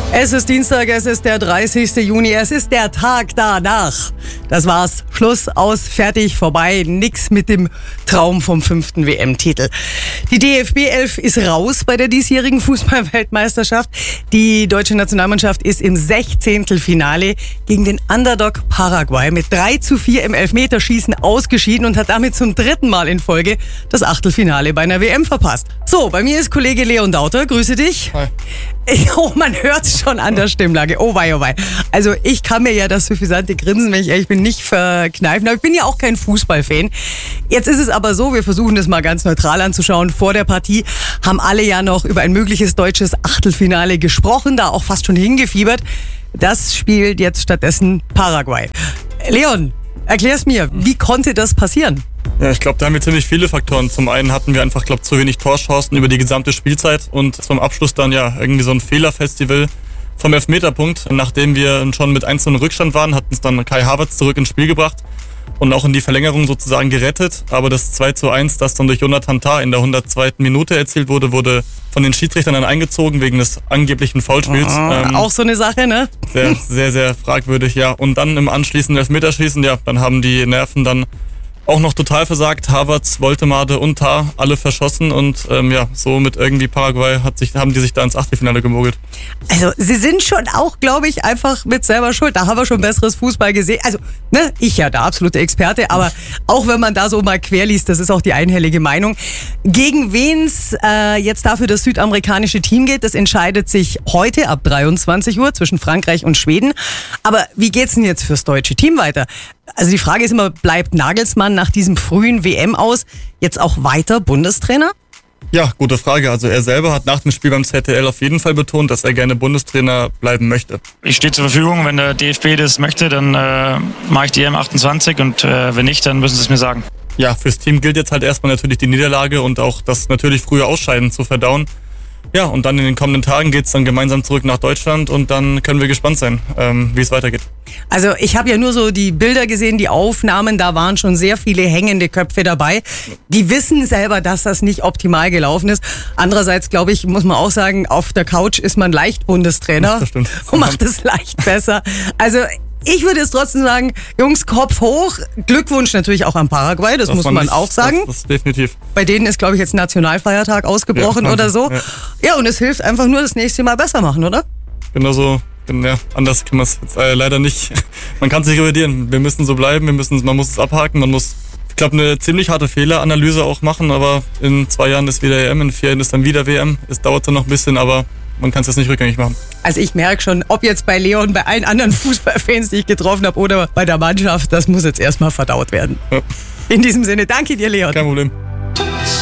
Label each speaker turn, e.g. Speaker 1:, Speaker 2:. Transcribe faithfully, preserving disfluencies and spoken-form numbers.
Speaker 1: Es ist Dienstag, es ist der dreißigste Juni, es ist der Tag danach. Das war's. Schluss, aus, fertig, vorbei. Nix mit dem Traum vom fünften W M-Titel. Die D F B elf ist raus bei der diesjährigen Fußball-Weltmeisterschaft. Die deutsche Nationalmannschaft ist im Sechzehntelfinale gegen den Underdog Paraguay mit drei zu vier im Elfmeterschießen ausgeschieden und hat damit zum dritten Mal in Folge das Achtelfinale bei einer W M verpasst. So, bei mir ist Kollege Leon Dauter. Grüße dich.
Speaker 2: Hi.
Speaker 1: Oh, man hört es schon an der Stimmlage. Oh wei, oh wei. Also ich kann mir ja das suffisante Grinsen, wenn ich ehrlich bin, nicht verkneifen. Aber ich bin ja auch kein Fußballfan. Jetzt ist es aber so, wir versuchen das mal ganz neutral anzuschauen. Vor der Partie haben alle ja noch über ein mögliches deutsches Achtelfinale gesprochen, da auch fast schon hingefiebert. Das spielt jetzt stattdessen Paraguay. Leon, erklär's mir, wie konnte das passieren?
Speaker 2: Ja, ich glaube, da haben wir ziemlich viele Faktoren. Zum einen hatten wir einfach, glaube zu wenig Torchancen über die gesamte Spielzeit und zum Abschluss dann ja irgendwie so ein Fehlerfestival vom Elfmeterpunkt. Nachdem wir schon mit eins zu null Rückstand waren, hat uns dann Kai Havertz zurück ins Spiel gebracht und auch in die Verlängerung sozusagen gerettet. Aber das zwei zu eins, das dann durch Jonathan Tah in der hundertzweiten Minute erzielt wurde, wurde von den Schiedsrichtern dann eingezogen wegen des angeblichen Foulspiels.
Speaker 1: Ah, ähm, auch so eine Sache, ne?
Speaker 2: Sehr, sehr, sehr fragwürdig, ja. Und dann im anschließenden Elfmeterschießen, ja, dann haben die Nerven dann auch noch total versagt. Havertz, Woltemade und Tah alle verschossen und ähm, ja, so mit irgendwie Paraguay hat sich, haben die sich da ins Achtelfinale gemogelt.
Speaker 1: Also sie sind schon auch, glaube ich, einfach mit selber schuld. Da haben wir schon besseres Fußball gesehen. Also, ne, ich ja, der absolute Experte, aber auch wenn man da so mal querliest, das ist auch die einhellige Meinung. Gegen wen's äh, jetzt dafür das südamerikanische Team geht, das entscheidet sich heute ab dreiundzwanzig Uhr zwischen Frankreich und Schweden. Aber wie geht's denn jetzt fürs deutsche Team weiter? Also die Frage ist immer, bleibt Nagelsmann nach diesem frühen W M aus jetzt auch weiter Bundestrainer?
Speaker 2: Ja, gute Frage. Also er selber hat nach dem Spiel beim Z D L auf jeden Fall betont, dass er gerne Bundestrainer bleiben möchte.
Speaker 3: Ich stehe zur Verfügung, wenn der D F B das möchte, dann äh, mache ich die E M achtundzwanzig und äh, wenn nicht, dann müssen sie es mir sagen.
Speaker 2: Ja, fürs Team gilt jetzt halt erstmal natürlich die Niederlage und auch das natürlich frühe Ausscheiden zu verdauen. Ja, und dann in den kommenden Tagen geht's dann gemeinsam zurück nach Deutschland und dann können wir gespannt sein, ähm, wie es weitergeht.
Speaker 1: Also ich habe ja nur so die Bilder gesehen, die Aufnahmen, da waren schon sehr viele hängende Köpfe dabei. Die wissen selber, dass das nicht optimal gelaufen ist. Andererseits, glaube ich, muss man auch sagen, auf der Couch ist man leicht Bundestrainer
Speaker 2: das stimmt.
Speaker 1: und macht es leicht besser. Also ich würde jetzt trotzdem sagen, Jungs, Kopf hoch. Glückwunsch natürlich auch an Paraguay, das, das muss man, man nicht, auch sagen.
Speaker 2: Das, das definitiv.
Speaker 1: Bei denen ist, glaube ich, jetzt Nationalfeiertag ausgebrochen ja, oder so. Ja. ja, und es hilft einfach nur, das nächste Mal besser machen, oder?
Speaker 2: Genau so. Ja, anders kann man es jetzt äh, leider nicht. Man kann es nicht revidieren. Wir müssen so bleiben, wir müssen, man muss es abhaken, man muss, ich glaube, eine ziemlich harte Fehleranalyse auch machen, aber in zwei Jahren ist wieder E M, in vier Jahren ist dann wieder W M. Es dauert dann noch ein bisschen, aber man kann es jetzt nicht rückgängig machen.
Speaker 1: Also ich merke schon, ob jetzt bei Leon, bei allen anderen Fußballfans, die ich getroffen habe, oder bei der Mannschaft, das muss jetzt erstmal verdaut werden.
Speaker 2: Ja.
Speaker 1: In diesem Sinne, danke dir, Leon.
Speaker 2: Kein Problem.